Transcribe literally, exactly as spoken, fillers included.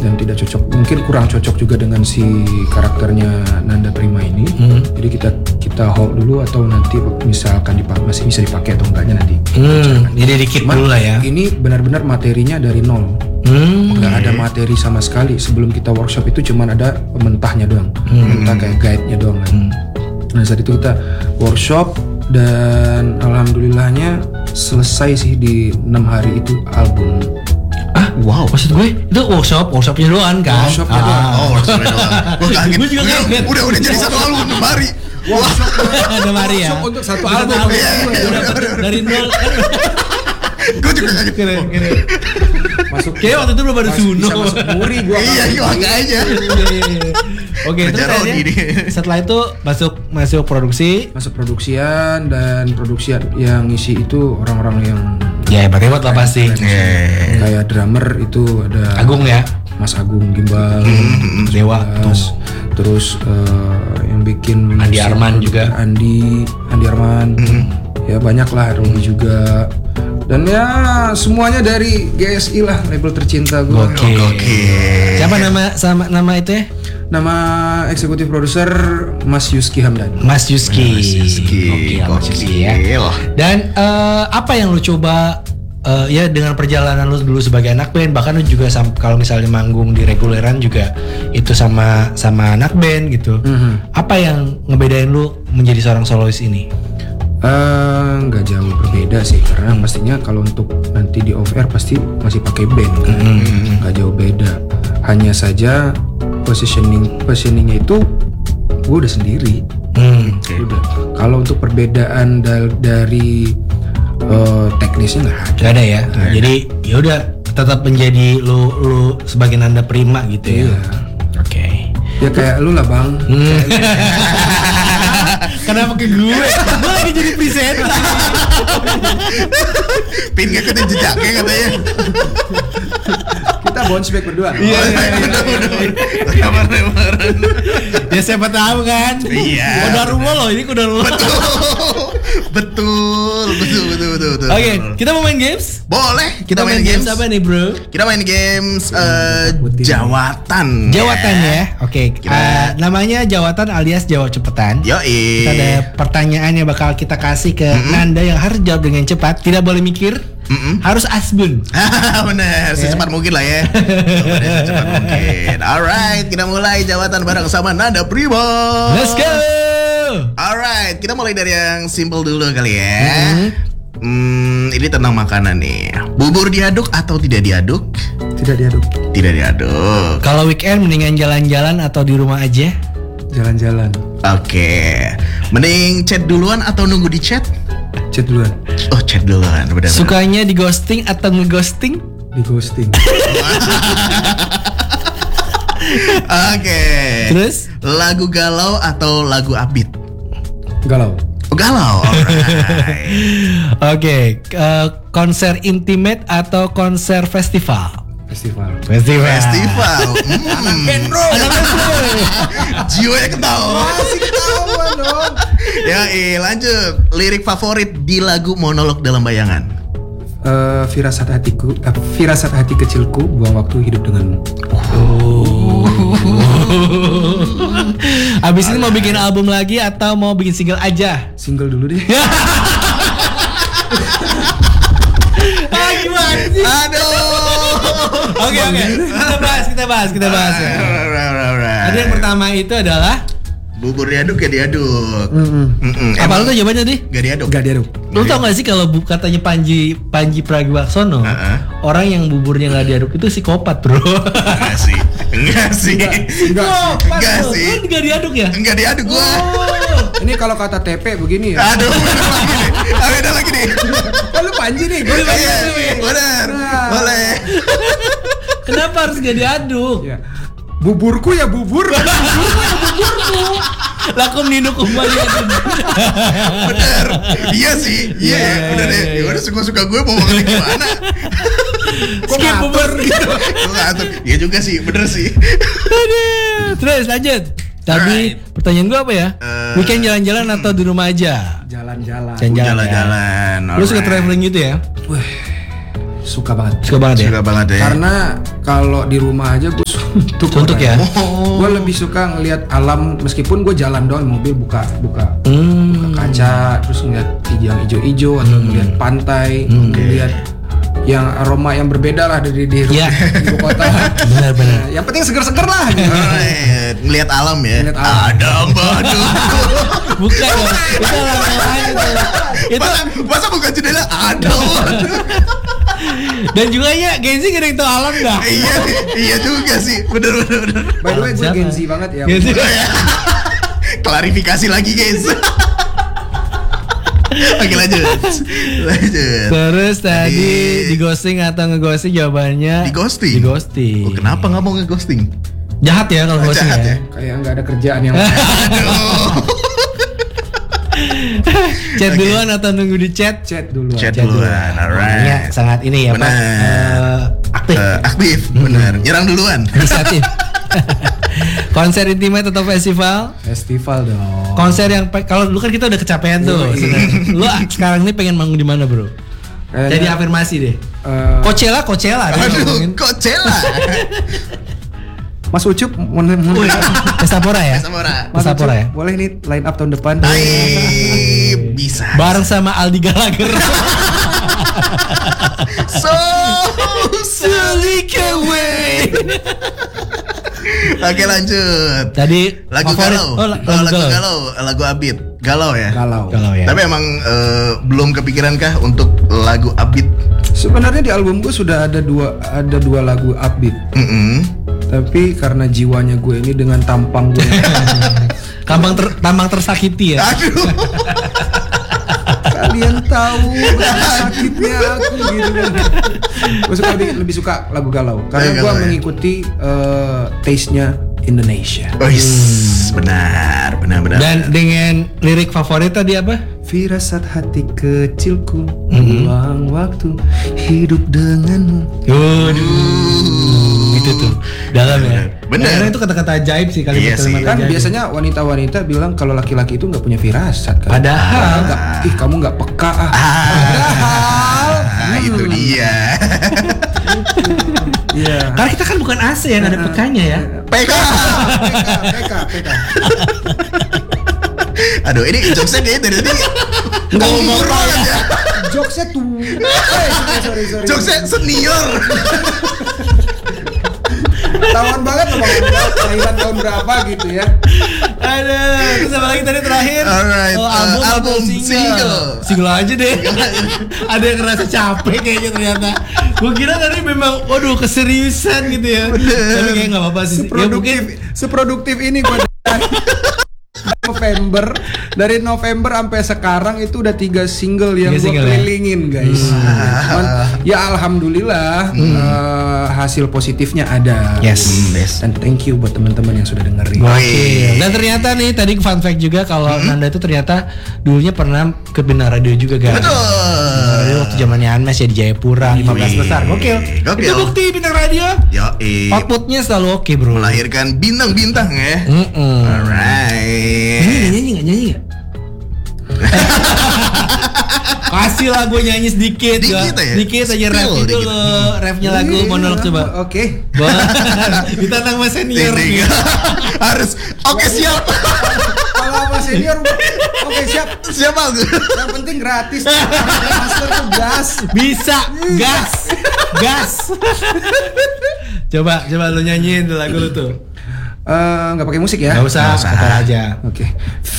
dan tidak cocok, mungkin kurang cocok juga dengan si karakternya Nanda Prima ini. Hmm. Jadi kita kita hold dulu atau nanti misalkan dipakai, masih bisa dipakai atau enggaknya nanti. Hmm, jadi dikit dulu lah ya. Ini benar-benar materinya dari nol. Hmm. Nggak ada materi sama sekali. Sebelum kita workshop itu cuman ada mentahnya doang, hmm. mentah kayak guide-nya doang kan. Hmm. Nah saat itu kita workshop dan alhamdulillahnya selesai sih di enam hari itu album. Ah, wow, maksud gue itu workshop, workshopnya doang kan? Workshopnya ah. doang. Oh, workshopnya doang. Gue kaget. Gue juga kaget. Udah, udah jadi satu album enam hari. Workshop enam hari ya. Workshop untuk satu album. Iya, iya, udah dari nol. Gue juga kaget. Keren, keren. Masuk kayak waktu itu belum ada Suno. Bisa masuk Muri gua. Iya, iya aja. Oke, terus akhirnya setelah itu masuk masuk produksi, masuk produksian dan produksian yang ngisi itu orang-orang yang ya hebat-hebat lah pasti. Yeah. Kayak drummer itu ada Agung ya, Mas Agung Gimbal, mm-hmm. Dewa, terus, terus uh, yang bikin Andi Arman juga, Andi Andi Arman, mm-hmm. ya banyak lah, Robi juga. Dan ya semuanya dari G S I lah, label tercinta gue. Oke. Okay. Siapa nama sama nama itu ya? Nama eksekutif produser Mas Yuski Hamdan. Mas Yuski. Mas Yuski. Oke, Mas Yuski ya. Dan uh, apa yang lu coba uh, ya dengan perjalanan lu dulu sebagai anak band, bahkan lu juga sam- kalau misalnya manggung di reguleran juga itu sama sama anak band gitu. Mm-hmm. Apa yang ngebedain lu menjadi seorang solois ini? nggak uh, jauh berbeda sih, karena pastinya kalau untuk nanti di off air pasti masih pakai band kan, nggak mm. jauh beda. Hanya saja positioning positioningnya itu gue udah sendiri. Mm. Udah. Kalau untuk perbedaan da- dari uh, teknisnya nggak ada. Gak ada ya. Gak Jadi ya udah tetap menjadi lu lu sebagai Nanda Prima gitu ya. Iya. Oke. Okay. Ya kayak lu lah bang. Hmm. Kenapa ke gue? Gue lagi jadi presenter. Pin ngikutin jejaknya katanya. Kita bounce back berdua. Iya, kemarin-kemarin. Ya siapa tahu kan. Iya. Kodarullah loh, ini kodarullah. Betul. Betul, betul, betul, betul, betul. Oke, okay, kita mau main games? Boleh, kita, kita main, main games. games. Apa nih, bro? Kita main games uh, jawatan. Jawatan ya. Oke. Okay. Uh, namanya jawatan alias jawab cepetan. Yoi. Kita ada pertanyaan yang bakal kita kasih ke mm-hmm. Nanda yang harus jawab dengan cepat, tidak boleh mikir. Mm-mm. Harus asbun. Bener, secepat yeah. mungkin lah ya. Secepat mungkin. Alright, kita mulai jawatan bareng sama Nanda Prima. Let's go. Alright, kita mulai dari yang simple dulu kali ya. Mm-hmm. Hmm, ini tentang makanan nih. Bubur diaduk atau tidak diaduk? Tidak diaduk. Tidak diaduk. Kalau weekend mendingan jalan-jalan atau di rumah aja? Jalan-jalan. Oke. Okay. Mending chat duluan atau nunggu di chat? Chat duluan. Oh, chat duluan. Benar. Sukanya di ghosting atau nge-ghosting? Di ghosting. Oke. Okay. Terus? Lagu galau atau lagu upbeat? Galau. Oh, galau. Alright. Oke. Okay. Uh, konser intimate atau konser festival? Festival. Festival. Festival. Anak band bro. Jiwanya ketawa. Masih ketawa dong. Ya, eh lanjut. Lirik favorit di lagu Monolog Dalam Bayangan. Uh, firasat hatiku, uh, firasat hati kecilku, buang waktu hidup denganmu. Oh. Abis ini mau bikin album lagi atau mau bikin single aja? Single dulu deh. Ah, gimana sih? Aduh. Oke oke. Kita bahas, kita bahas, kita bahas ya. Tadi yang pertama itu adalah bubur diaduk ya diaduk. Mm-hmm. Mm-mm. Apa lu tuh jawabannya tadi? Gak diaduk. Gak diaduk. Lu tau gak sih kalau bu, katanya Panji Panji Pragiwaksono, uh-uh. orang yang buburnya gak diaduk itu psikopat bro. Enggak sih. Enggak sih. Enggak, enggak sih. Lu gak diaduk ya? Enggak diaduk gua. Oh. Ini kalau kata T P begini ya. Aduh, bener lagi nih. Ada lagi nih. Oh, lu Panji nih. Gue Panji nih. Bener. Boleh. Kenapa harus gak diaduk? Ya. Buburku ya bubur, buburku ya buburku. Lakum ninu kembali. Bener. Iya sih. Iya, yeah, yeah, udah deh. Ya udah suka-suka gue mau ngomong gimana. Skip bubur gitu. Iya juga sih, bener sih. Terus lanjut. Tadi pertanyaan gue apa ya? Uh, Weekend jalan-jalan atau di rumah aja? Jalan-jalan. Jalan-jalan. Ya. Lu suka traveling gitu ya? Wah, suka banget. Suka banget ya? Suka banget ya. Karena kalau di rumah aja gue suntuk, Suntuk ya? Oh. Gue lebih suka ngelihat alam meskipun gue jalan doang mobil buka buka Hmm. buka kaca terus ngeliat yang hijau-hijau atau ngeliat pantai, ngeliat yang aroma yang berbeda lah dari di Ya. ibu kota. Benar-benar. Yang penting seger-seger lah. Gitu. Alright, ngelihat alam ya. Ngeliat alam. Ada badutku. Bukan dong. Itu alam lain itu. Itu Masa, masa buka jendela ada badut. dan juga ya Genzi gak ada yang tahu alam dah. Iya, iya juga sih. Bener bener bener. By the way gue Siapa? Gen Z banget ya. Genzi. Klarifikasi lagi guys. Oke lanjut. Lanjut. Terus tadi Tadi- di ghosting atau ngeghosting jawabannya Di ghosting? Di ghosting. Oh, kenapa nggak mau nge-ghosting? Jahat ya kalau ghosting Jahat ya. ya? Kayak nggak ada kerjaan yang Chat duluan atau nunggu di chat? chat dulu. Chat Chat duluan, Orangnya alright. sangat ini ya Pak. Benar. eh, aktif. Eh, aktif, benar. Nyerang duluan. Inisiatif. Konser intimate atau festival? Festival dong. Konser yang pe- kalau dulu kan kita udah kecapean tuh. Yoi. sebenarnya. Lu sekarang ini pengen manggung di mana, Bro? Kayaknya, Jadi afirmasi deh. eh, Coachella, Coachella. dia Aduh, ngomongin. kok cela? Mas Ucup mau mau- Wih, Pestapora ya? Samara. Mas Pestapora Ucup, ya? boleh nih line up tahun depan. Hai, bisa. Bareng sama Aldi Gallagher. So, Sneak away. Oke lanjut. Tadi Lagu favorit- galau. Oh, la- Oh, lagu lagu galau. galau, lagu Abid. Galau ya. Galau. Galau ya. Tapi emang eh, belum kepikiran kah untuk lagu Abid? Sebenarnya di album gue sudah ada dua ada dua lagu upbeat. Mm-mm. Tapi karena jiwanya gue ini dengan tampang gue Tampang ter, tampang tersakiti ya. Aduh. kalian tahu betapa sakitnya aku gitu kan. Gue suka lebih, lebih suka lagu galau karena Lagu gue galau ya? mengikuti eh, taste-nya Indonesia. Oh, yes. benar, benar, benar. Dan dengan lirik favorit tadi apa? Firasat hati kecilku, buang waktu hidup denganmu. Waduh, itu tuh dalam ya. Bener. Karena itu kata-kata ajaib sih kalimat Iya sih. kalimat Kan ajaib. biasanya wanita-wanita bilang kalau laki-laki itu nggak punya firasat kan. Padahal Nggak, ih kamu nggak peka ah. Padahal, ah, itu dia. Iya. karena kita kan bukan A S E yang ada pekanya ya. P K. P K, P K. Aduh, ini jokesnya kayaknya dari tadi nggak umur banget ya. Jokesnya tuh. Eh, sorry, sorry, sorry. Jokesnya senior. Ketahuan banget loh Bang. Kelahiran tahun berapa gitu ya. Aduh, terus apa lagi tadi terakhir? Alright, Oh, uh, album, atau album, single. single. Single aja deh. Ada yang ngerasa capek kayaknya ternyata. Gue kira tadi memang, waduh keseriusan gitu ya. Tapi kayak nggak apa-apa sih. Ya Seproduktif, mungkin seproduktif ini gue November dari November sampai sekarang itu udah tiga single yang Tiga gue single ya? kelilingin guys. Cuman, ya alhamdulillah eh, hasil positifnya ada. Yes. Yes. Dan thank you buat teman-teman yang sudah dengerin. Oke. Dan ternyata nih tadi fun fact juga kalau Nanda itu ternyata dulunya pernah ke Bina Radio juga guys. Betul. Bintang Radio waktu zamannya Anmes ya di Jayapura lima belas Wih, besar. Gokil. gokil. Itu bukti Bintang Radio. Yo, eh, Outputnya selalu oke bro. melahirkan bintang-bintang ya. Mm-mm. Alright. Nyanyi nggak, nyanyi nggak nyanyi nggak? Kasih lah gue nyanyi sedikit, Dikit ya. aja. Dikit aja Spill rap dikit. dulu, rapnya lagu monolog coba. Oke. Ditantang mas senior Ding, ding. nih. Harus. Oke siap. Kalau sama senior, oke siap. Siap aku. Yang penting gratis. Master tuh gas. Bisa, gas, gas. Coba, coba lu nyanyiin tuh lagu lu tuh. Eh, nggak pakai musik ya? Gak usah, Nggak usah. kata aja. Oke.